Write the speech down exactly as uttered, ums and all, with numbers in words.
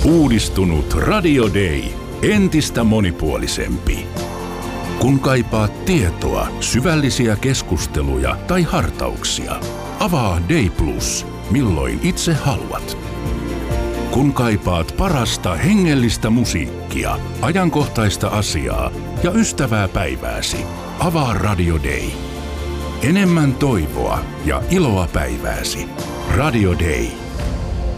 Uudistunut Radio Day. Entistä monipuolisempi. Kun kaipaat tietoa, syvällisiä keskusteluja tai hartauksia, avaa Day Plus, milloin itse haluat. Kun kaipaat parasta hengellistä musiikkia, ajankohtaista asiaa ja ystävää päivääsi, avaa Radio Day. Enemmän toivoa ja iloa päivääsi. Radio Day.